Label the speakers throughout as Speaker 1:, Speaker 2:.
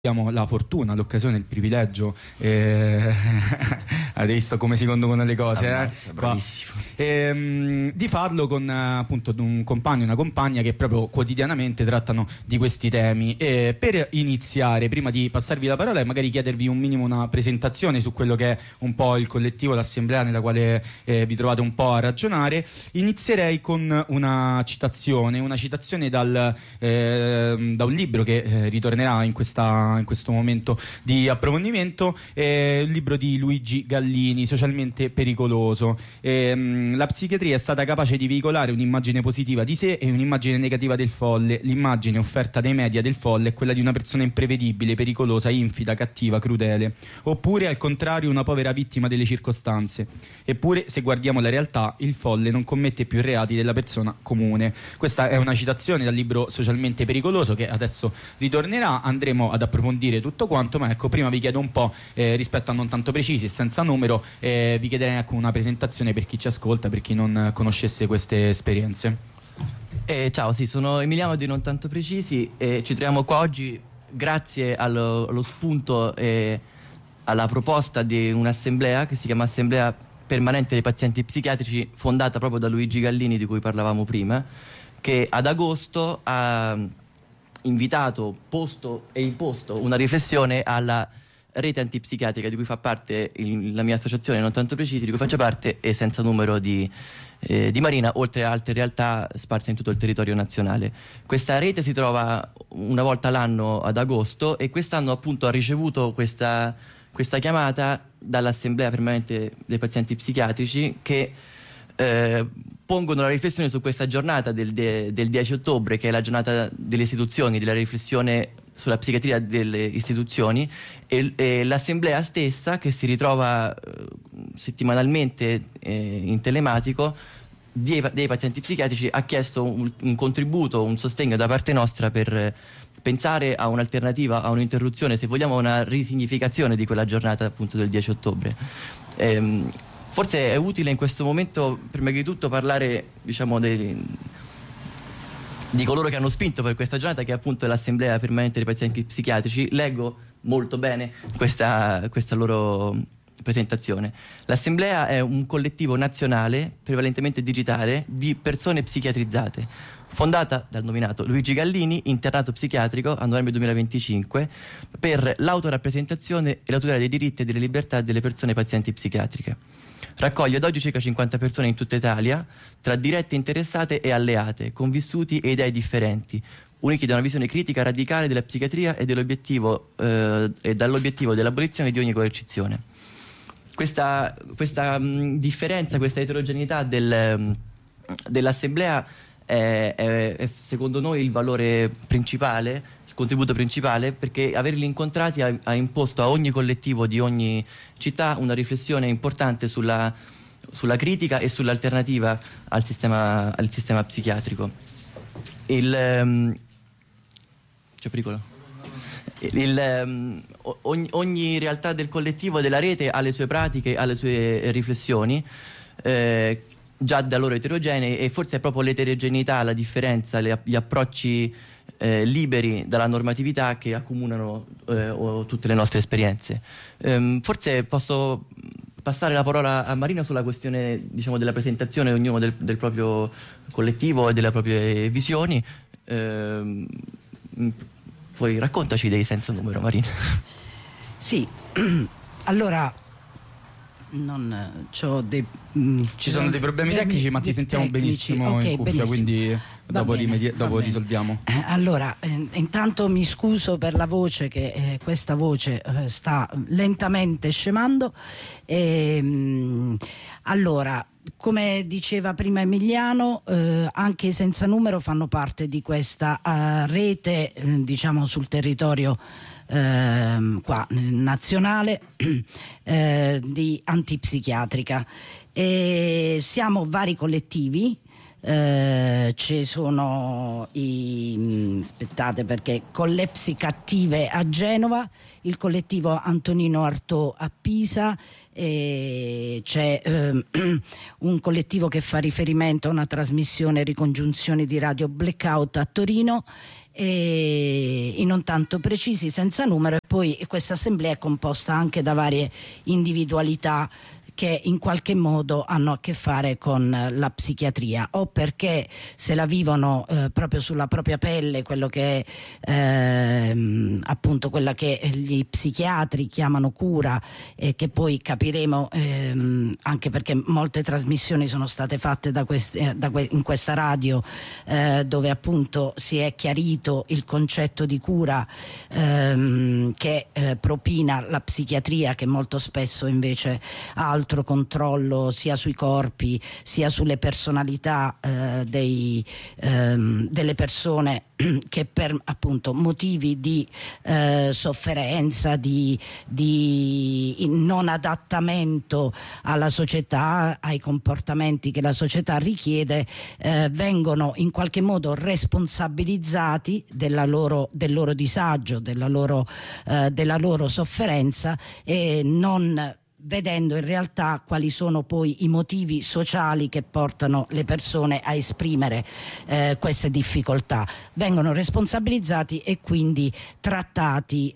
Speaker 1: Abbiamo la fortuna, l'occasione, il privilegio, avete visto come si conducono le cose,
Speaker 2: bravissimo.
Speaker 1: di farlo con appunto un compagno e una compagna che proprio quotidianamente trattano di questi temi. E per iniziare, prima di passarvi la parola e magari chiedervi un minimo una presentazione su quello che è un po' il collettivo, l'assemblea nella quale vi trovate un po' a ragionare, inizierei con una citazione da un libro che ritornerà in questo momento di approfondimento, il libro di Luigi Gallini, Socialmente pericoloso. La psichiatria è stata capace di veicolare un'immagine positiva di sé e un'immagine negativa del folle. L'immagine offerta dai media del folle è quella di una persona imprevedibile, pericolosa, infida, cattiva, crudele, oppure al contrario una povera vittima delle circostanze. Eppure, se guardiamo la realtà, il folle non commette più reati della persona comune. Questa è una citazione dal libro Socialmente pericoloso, che adesso ritornerà. Andremo ad approfondire tutto quanto, ma ecco, prima vi chiedo un po', rispetto a non tanto precisi e senza numero, vi chiederei ecco una presentazione per chi ci ascolta, per chi non conoscesse queste esperienze.
Speaker 2: Ciao, sì, sono Emiliano di Non Tanto Precisi e ci troviamo qua oggi grazie allo spunto e alla proposta di un'assemblea che si chiama Assemblea Permanente dei Pazienti Psichiatrici, fondata proprio da Luigi Gallini, di cui parlavamo prima, che ad agosto ha invitato, posto e imposto una riflessione alla rete antipsichiatrica di cui fa parte la mia associazione Non Tanto Precisi, di cui faccio parte, e Senza Numero di Marina, oltre a altre realtà sparse in tutto il territorio nazionale. Questa rete si trova una volta l'anno ad agosto e quest'anno appunto ha ricevuto questa chiamata dall'Assemblea Permanente dei Pazienti Psichiatrici, che pongono la riflessione su questa giornata del 10 ottobre, che è la giornata delle istituzioni, della riflessione sulla psichiatria delle istituzioni, e l'assemblea stessa, che si ritrova settimanalmente in telematico dei pazienti psichiatrici, ha chiesto un contributo, un sostegno da parte nostra per pensare a un'alternativa, a un'interruzione, se vogliamo una risignificazione di quella giornata appunto del 10 ottobre. Forse è utile in questo momento, prima di tutto, parlare, diciamo, di coloro che hanno spinto per questa giornata, che è appunto l'Assemblea Permanente dei Pazienti Psichiatrici. Leggo molto bene questa loro presentazione. L'Assemblea è un collettivo nazionale, prevalentemente digitale, di persone psichiatrizzate, fondata dal nominato Luigi Gallini, internato psichiatrico a novembre 2025, per l'autorappresentazione e la tutela dei diritti e delle libertà delle persone pazienti psichiatriche. Raccoglie ad oggi circa 50 persone in tutta Italia, tra dirette interessate e alleate, con vissuti e idee differenti, uniti da una visione critica radicale della psichiatria e dall'obiettivo dell'abolizione di ogni coercizione. Questa differenza, questa eterogeneità dell'assemblea è secondo noi il valore principale, il contributo principale, perché averli incontrati ha imposto a ogni collettivo di ogni città una riflessione importante sulla critica e sull'alternativa al sistema psichiatrico. C'è pericolo? Ogni realtà del collettivo e della rete ha le sue pratiche, ha le sue riflessioni, già da loro eterogenei, e forse è proprio l'eterogeneità, la differenza, gli approcci liberi dalla normatività che accomunano tutte le nostre esperienze. Forse posso passare la parola a Marina sulla questione, diciamo, della presentazione ognuno del proprio collettivo e delle proprie visioni. Poi raccontaci dei Senza Numero, Marina.
Speaker 3: Sì, allora
Speaker 1: ci sono dei problemi tecnici, ma ti sentiamo benissimo in cuffia, benissimo. Quindi dopo risolviamo.
Speaker 3: Allora, intanto mi scuso per la voce, che questa voce sta lentamente scemando. Allora, come diceva prima Emiliano, anche i Senza Numero fanno parte di questa rete, diciamo, sul territorio qua nazionale di antipsichiatrica. Siamo vari collettivi. Ci sono aspettate, perché Collepsi Cattive a Genova, il collettivo Antonino Artaud a Pisa, c'è un collettivo che fa riferimento a una trasmissione Ricongiunzioni di Radio Blackout a Torino, e non tanto precisi, senza numero, e poi questa assemblea è composta anche da varie individualità che in qualche modo hanno a che fare con la psichiatria, o perché se la vivono proprio sulla propria pelle, quello che è appunto quella che gli psichiatri chiamano cura, e che poi capiremo anche perché molte trasmissioni sono state fatte in questa radio dove appunto si è chiarito il concetto di cura che propina la psichiatria, che molto spesso invece ha altro controllo sia sui corpi sia sulle personalità delle persone che per appunto motivi di sofferenza, di non adattamento alla società, ai comportamenti che la società richiede, vengono in qualche modo responsabilizzati del loro disagio, della loro sofferenza, e non vedendo in realtà quali sono poi i motivi sociali che portano le persone a esprimere queste difficoltà. Vengono responsabilizzati e quindi trattati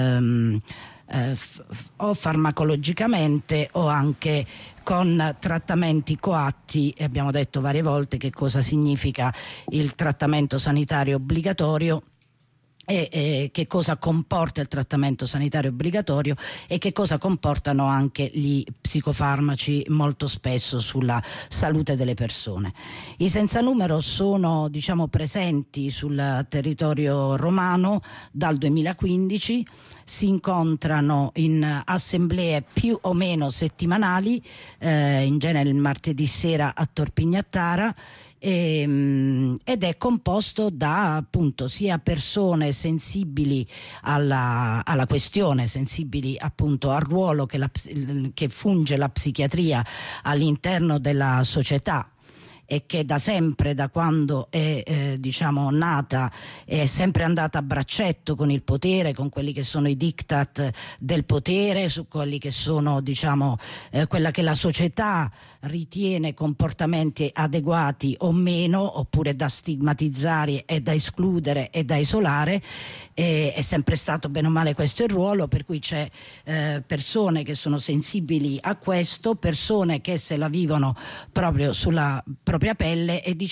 Speaker 3: o farmacologicamente o anche con trattamenti coatti. E abbiamo detto varie volte che cosa significa il trattamento sanitario obbligatorio e che cosa comporta il trattamento sanitario obbligatorio e che cosa comportano anche gli psicofarmaci molto spesso sulla salute delle persone. I senza numero sono presenti sul territorio romano dal 2015, si incontrano in assemblee più o meno settimanali, in genere il martedì sera a Tor Pignattara, ed è composto da appunto sia persone sensibili alla questione, sensibili appunto al ruolo che funge la psichiatria all'interno della società, e che da sempre, da quando è nata, è sempre andata a braccetto con il potere, con quelli che sono i diktat del potere, su quelli che sono quella che la società ritiene comportamenti adeguati o meno, oppure da stigmatizzare e da escludere e da isolare. È sempre stato bene o male questo il ruolo, per cui c'è persone che sono sensibili a questo, persone che se la vivono proprio sulla propria pelle, e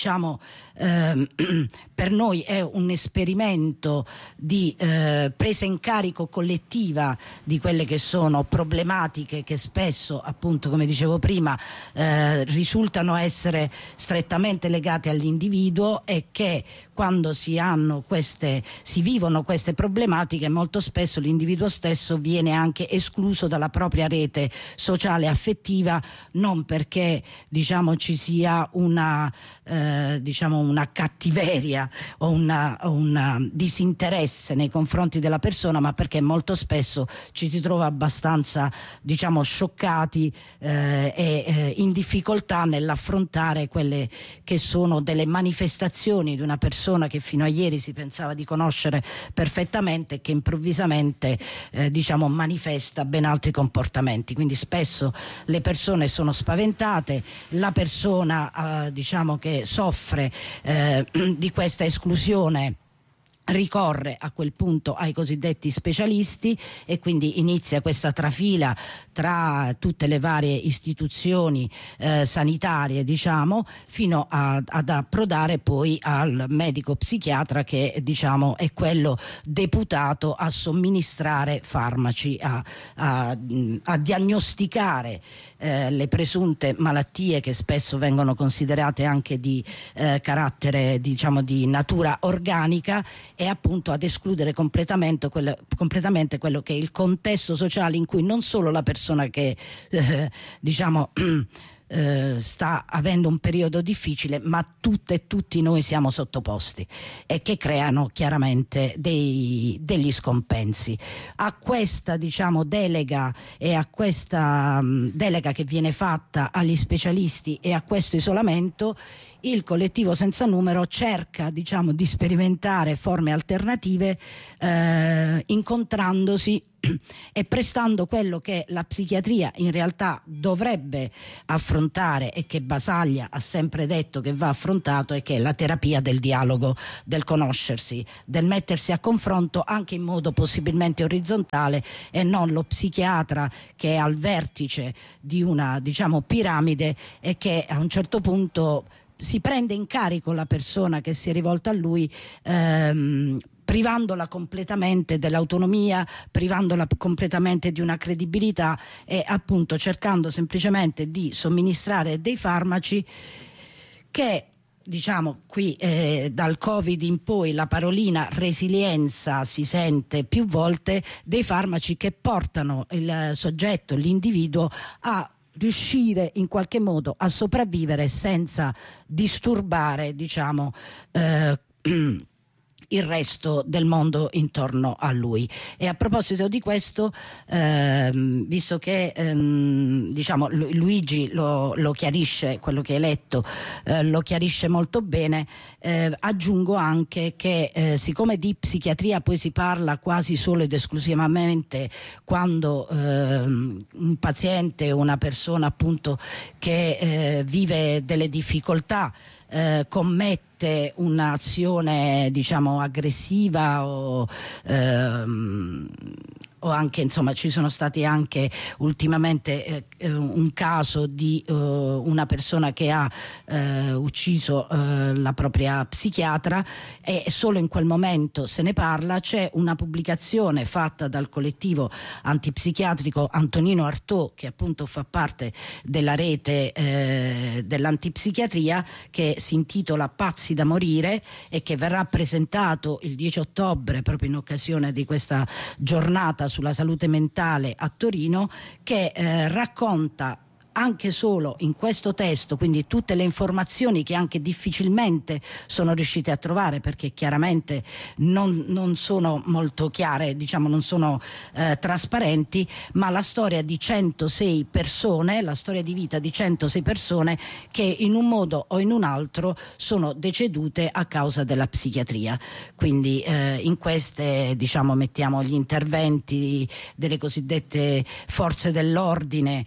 Speaker 3: per noi è un esperimento di presa in carico collettiva di quelle che sono problematiche che spesso, appunto come dicevo prima, risultano essere strettamente legate all'individuo, e che quando si vivono queste problematiche molto spesso l'individuo stesso viene anche escluso dalla propria rete sociale affettiva, non perché ci sia una cattiveria o un disinteresse nei confronti della persona, ma perché molto spesso ci si trova abbastanza scioccati e in difficoltà nell'affrontare quelle che sono delle manifestazioni di una persona che fino a ieri si pensava di conoscere perfettamente e che improvvisamente manifesta ben altri comportamenti. Quindi spesso le persone sono spaventate, la persona che soffre di questa esclusione ricorre a quel punto ai cosiddetti specialisti, e quindi inizia questa trafila tra tutte le varie istituzioni sanitarie, fino ad approdare poi al medico psichiatra, che è quello deputato a somministrare farmaci, a diagnosticare le presunte malattie che spesso vengono considerate anche di carattere di natura organica, e appunto ad escludere completamente quello che è il contesto sociale in cui non solo la persona che sta avendo un periodo difficile, ma tutte e tutti noi siamo sottoposti, e che creano chiaramente degli scompensi. A questa delega, e a questa delega che viene fatta agli specialisti e a questo isolamento, il collettivo Senza Numero cerca di sperimentare forme alternative, incontrandosi e prestando quello che la psichiatria in realtà dovrebbe affrontare e che Basaglia ha sempre detto che va affrontato, e che è la terapia del dialogo, del conoscersi, del mettersi a confronto anche in modo possibilmente orizzontale, e non lo psichiatra che è al vertice di una, diciamo, piramide, e che a un certo punto si prende in carico la persona che si è rivolta a lui, privandola completamente dell'autonomia, privandola completamente di una credibilità, e appunto cercando semplicemente di somministrare dei farmaci che, diciamo, qui dal Covid in poi la parolina resilienza si sente più volte, dei farmaci che portano il soggetto, l'individuo, a riuscire in qualche modo a sopravvivere senza disturbare, diciamo, il resto del mondo intorno a lui. E a proposito di questo, visto che diciamo Luigi lo chiarisce, quello che hai letto lo chiarisce molto bene, aggiungo anche che siccome di psichiatria poi si parla quasi solo ed esclusivamente quando un paziente, una persona appunto che vive delle difficoltà, commette un'azione, diciamo, aggressiva o anche, insomma, ci sono stati anche ultimamente un caso di una persona che ha ucciso la propria psichiatra, e solo in quel momento se ne parla. C'è una pubblicazione fatta dal collettivo antipsichiatrico Antonino Artaud, che appunto fa parte della rete dell'antipsichiatria, che si intitola Pazzi da morire, e che verrà presentato il 10 ottobre proprio in occasione di questa giornata sulla salute mentale a Torino, che racconta anche solo in questo testo, quindi tutte le informazioni che anche difficilmente sono riuscite a trovare, perché chiaramente non sono molto chiare, diciamo, non sono trasparenti, ma la storia di 106 persone, la storia di vita di 106 persone che in un modo o in un altro sono decedute a causa della psichiatria. Quindi in queste, diciamo, mettiamo gli interventi delle cosiddette forze dell'ordine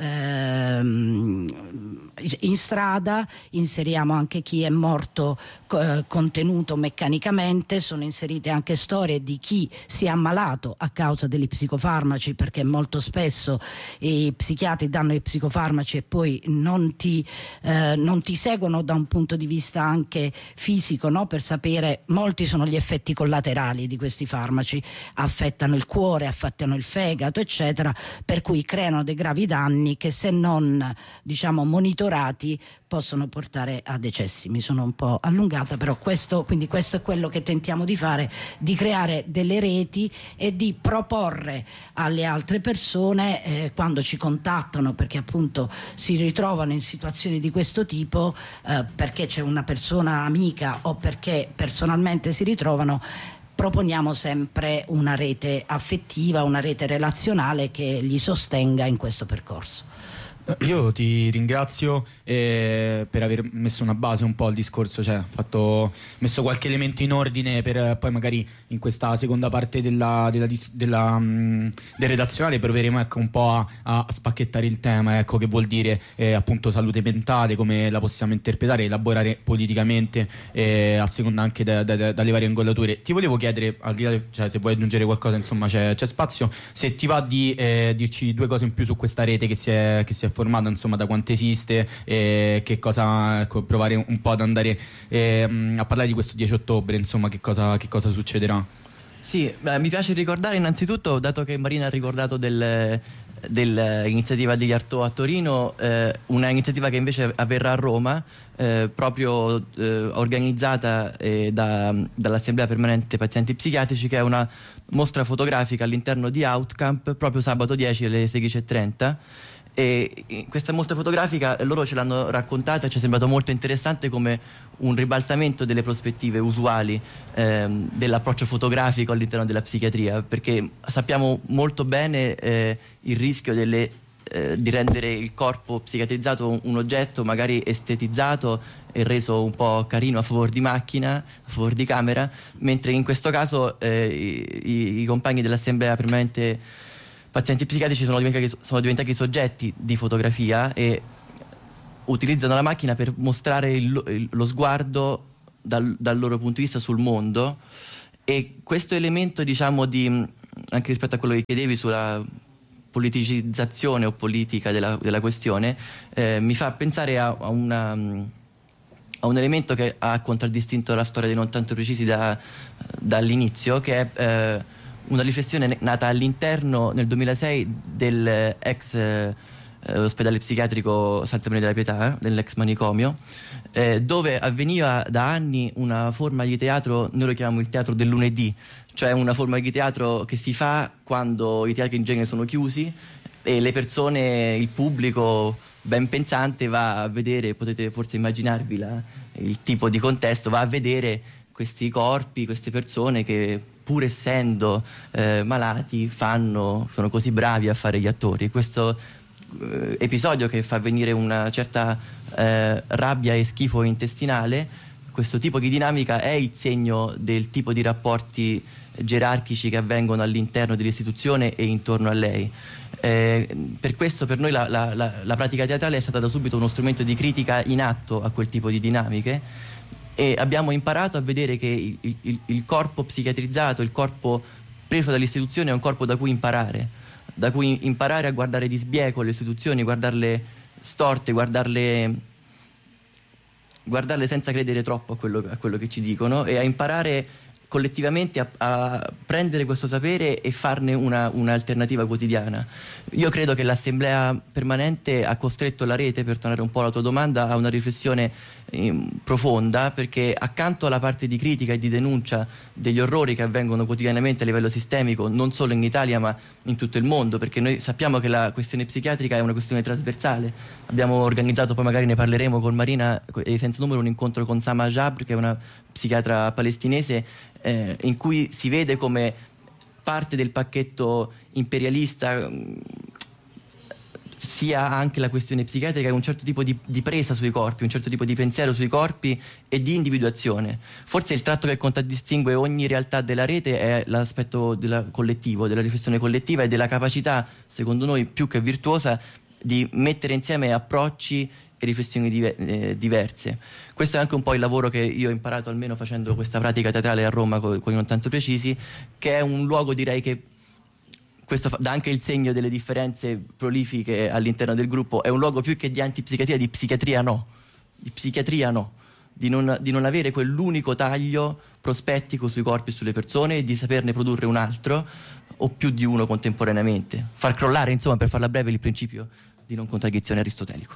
Speaker 3: in strada, inseriamo anche chi è morto contenuto meccanicamente, sono inserite anche storie di chi si è ammalato a causa degli psicofarmaci, perché molto spesso i psichiatri danno i psicofarmaci e poi non ti seguono da un punto di vista anche fisico, no? Per sapere, molti sono gli effetti collaterali di questi farmaci, affettano il cuore, affettano il fegato, eccetera, per cui creano dei gravi danni che, se non, diciamo, monitorati, possono portare a decessi. Mi sono un po' allungata, però questo è quello che tentiamo di fare, di creare delle reti e di proporre alle altre persone, quando ci contattano, perché appunto si ritrovano in situazioni di questo tipo, perché c'è una persona amica o perché personalmente si ritrovano, proponiamo sempre una rete affettiva, una rete relazionale che li sostenga in questo percorso.
Speaker 1: Io ti ringrazio per aver messo una base un po' al discorso, cioè messo qualche elemento in ordine per poi magari in questa seconda parte del redazionale proveremo, ecco, un po' a spacchettare il tema, ecco, che vuol dire appunto salute mentale, come la possiamo interpretare, elaborare politicamente, a seconda anche dalle varie angolature. Ti volevo chiedere, al di là, cioè, se vuoi aggiungere qualcosa, insomma c'è spazio, se ti va di dirci due cose in più su questa rete che si è formata, insomma, da quanto esiste, che cosa, ecco, provare un po' ad andare a parlare di questo 10 ottobre, insomma, che cosa succederà.
Speaker 2: Sì, mi piace ricordare innanzitutto, dato che Marina ha ricordato dell'iniziativa di Artaud a Torino, una iniziativa che invece avverrà a Roma, proprio organizzata dall'Assemblea Permanente Pazienti Psichiatrici, che è una mostra fotografica all'interno di Outcamp, proprio sabato 10 alle 16:30. E in questa mostra fotografica loro ce l'hanno raccontata e ci è sembrato molto interessante come un ribaltamento delle prospettive usuali dell'approccio fotografico all'interno della psichiatria, perché sappiamo molto bene il rischio di rendere il corpo psichiatrizzato un oggetto magari estetizzato e reso un po' carino a favore di macchina, a favore di camera, mentre in questo caso i compagni dell'Assemblea Permanente Pazienti Psichiatrici sono diventati soggetti di fotografia e utilizzano la macchina per mostrare lo sguardo dal loro punto di vista sul mondo, e questo elemento, diciamo, anche rispetto a quello che chiedevi sulla politicizzazione o politica della questione, mi fa pensare a un elemento che ha contraddistinto la storia dei Non Tanto Precisi dall'inizio, che è una riflessione nata all'interno nel 2006 del ex ospedale psichiatrico Santa Maria della Pietà, dell'ex manicomio, dove avveniva da anni una forma di teatro, noi lo chiamiamo il teatro del lunedì, cioè una forma di teatro che si fa quando i teatri in genere sono chiusi e le persone, il pubblico ben pensante va a vedere, potete forse immaginarvi il tipo di contesto, va a vedere questi corpi, queste persone che pur essendo malati sono così bravi a fare gli attori. Questo episodio che fa venire una certa rabbia e schifo intestinale, questo tipo di dinamica è il segno del tipo di rapporti gerarchici che avvengono all'interno dell'istituzione e intorno a lei. Per questo per noi la pratica teatrale è stata da subito uno strumento di critica in atto a quel tipo di dinamiche, e abbiamo imparato a vedere che il corpo psichiatrizzato, il corpo preso dall'istituzione è un corpo da cui imparare a guardare di sbieco le istituzioni, guardarle storte, guardarle senza credere troppo a quello che ci dicono, e a imparare collettivamente a prendere questo sapere e farne un'alternativa quotidiana. Io credo che l'Assemblea Permanente ha costretto la rete, per tornare un po' alla tua domanda, a una riflessione profonda, perché accanto alla parte di critica e di denuncia degli orrori che avvengono quotidianamente a livello sistemico, non solo in Italia ma in tutto il mondo, perché noi sappiamo che la questione psichiatrica è una questione trasversale. Abbiamo organizzato, poi magari ne parleremo con Marina e senza numero, un incontro con Sama Jabr, che è una psichiatra palestinese, in cui si vede come parte del pacchetto imperialista sia anche la questione psichiatrica e un certo tipo di presa sui corpi, un certo tipo di pensiero sui corpi e di individuazione. Forse il tratto che contraddistingue ogni realtà della rete è l'aspetto collettivo, della riflessione collettiva e della capacità, secondo noi più che virtuosa, di mettere insieme approcci e riflessioni diverse. Questo è anche un po' il lavoro che io ho imparato, almeno facendo questa pratica teatrale a Roma con i Non Tanto Precisi, che è un luogo, direi, che questo dà anche il segno delle differenze prolifiche all'interno del gruppo. È un luogo più che di antipsichiatria, di psichiatria no, di non avere quell'unico taglio prospettico sui corpi e sulle persone e di saperne produrre un altro o più di uno contemporaneamente, far crollare, insomma, per farla breve, il principio di non contraddizione aristotelico.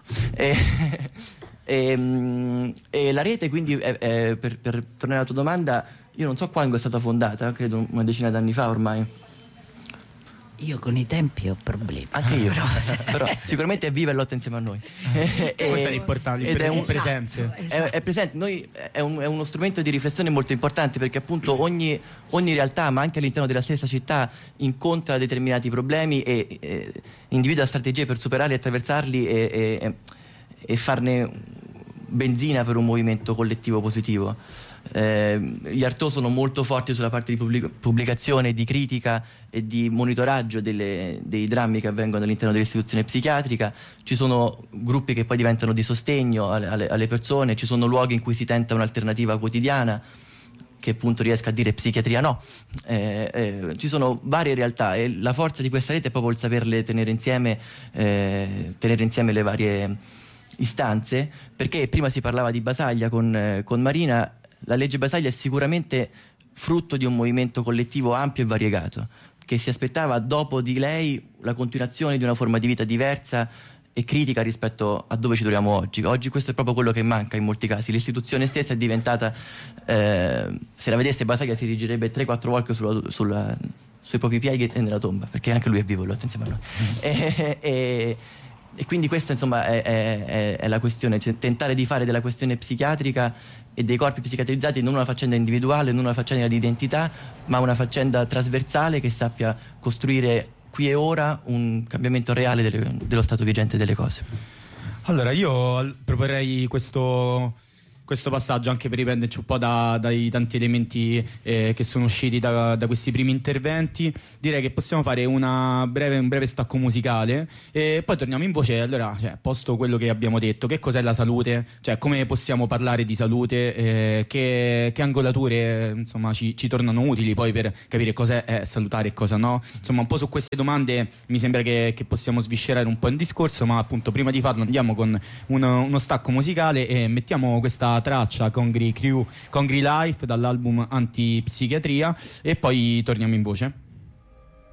Speaker 2: E la rete, quindi, per tornare alla tua domanda, io non so quando è stata fondata, credo una decina d'anni fa ormai.
Speaker 3: Io con i tempi ho problemi.
Speaker 2: Anche io, però sicuramente è viva e lotta insieme a noi.
Speaker 1: Questo è l'importante,
Speaker 2: ed è un
Speaker 3: presente. Esatto.
Speaker 2: È presente. È uno strumento di riflessione molto importante, perché appunto ogni realtà, ma anche all'interno della stessa città, incontra determinati problemi e individua strategie per superarli, attraversarli e farne benzina per un movimento collettivo positivo. Gli Artaud sono molto forti sulla parte di pubblicazione, di critica e di monitoraggio dei drammi che avvengono all'interno dell'istituzione psichiatrica. Ci sono gruppi che poi diventano di sostegno alle persone, ci sono luoghi in cui si tenta un'alternativa quotidiana che appunto riesca a dire psichiatria no. Ci sono varie realtà e la forza di questa rete è proprio il saperle tenere insieme le varie istanze, perché prima si parlava di Basaglia con Marina. La legge Basaglia è sicuramente frutto di un movimento collettivo ampio e variegato, che si aspettava dopo di lei la continuazione di una forma di vita diversa e critica rispetto a dove ci troviamo oggi. Oggi questo è proprio quello che manca in molti casi. L'istituzione stessa è diventata, se la vedesse Basaglia si rigirerebbe 3-4 volte sui propri piedi e nella tomba, perché anche lui è vivo e lotta insieme a noi. E quindi questa, insomma, è la questione, cioè tentare di fare della questione psichiatrica e dei corpi psichiatrizzati non una faccenda individuale, non una faccenda di identità, ma una faccenda trasversale che sappia costruire qui e ora un cambiamento reale dello stato vigente delle cose.
Speaker 1: Allora io proporrei questo questo passaggio, anche per riprenderci un po' dai tanti elementi che sono usciti da questi primi interventi. Direi che possiamo fare un breve stacco musicale e poi torniamo in voce. Allora, posto quello che abbiamo detto, che cos'è la salute, cioè come possiamo parlare di salute, che angolature insomma ci tornano utili poi per capire cosa è salutare e cosa no. Insomma, un po' su queste domande mi sembra che possiamo sviscerare un po' in discorso, ma appunto prima di farlo andiamo con uno stacco musicale e mettiamo questa traccia Congri Life dall'album Antipsichiatria e poi torniamo in voce.